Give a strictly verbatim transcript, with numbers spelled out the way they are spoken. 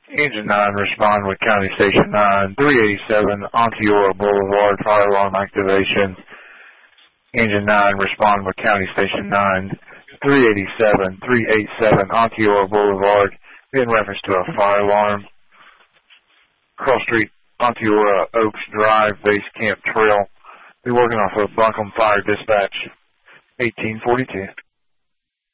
Engine nine, respond with County Station nine, three eighty-seven, Onteora Boulevard, fire alarm activation. Engine nine, respond with County Station nine, three eighty-seven, three eighty-seven, Onteora Boulevard, in reference to a fire alarm. Cross Street, Onteora Oaks Drive, Base Camp Trail. Be working off of Buncombe Fire Dispatch, eighteen forty-two.